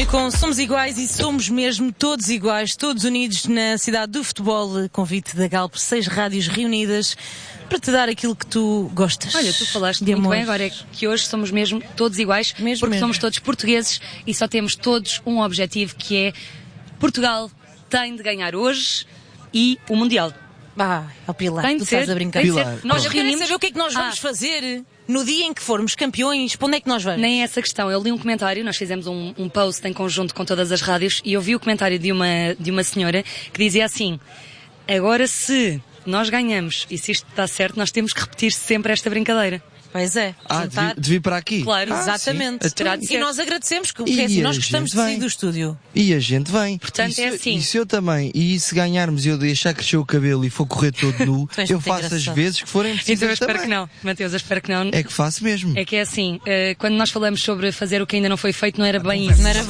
com Somos Iguais e somos mesmo todos iguais, todos unidos na cidade do futebol. Convite da Galp, 6 rádios reunidas para te dar aquilo que tu gostas. Olha, tu falaste de muito amor. bem agora, é que hoje somos mesmo todos iguais, porque somos todos portugueses e só temos todos um objetivo, que é Portugal tem de ganhar hoje e o Mundial. Ó Pilar, Tem tu de ser, estás a brincar. tem de ser. Pilar, Nós eu quero reunimos... saber o que é que nós vamos fazer no dia em que formos campeões. Para onde é que nós vamos? Nem é essa questão. Eu li um comentário, nós fizemos um post em conjunto com todas as rádios e eu vi o comentário de uma senhora que dizia assim: agora se nós ganhamos e se isto está certo, nós temos que repetir sempre esta brincadeira. Pois é. De vir para aqui? Claro, exatamente. E nós agradecemos, porque assim, nós gostamos de sair do estúdio. E a gente vem. Portanto, é assim. E se eu também, e se ganharmos e eu deixar crescer o cabelo e for correr todo nu, eu faço as vezes que forem precisas. Então eu espero que não, Mateus, eu espero que não. É que faço mesmo. É que é assim, quando nós falamos sobre fazer o que ainda não foi feito, não era bem isso. Não era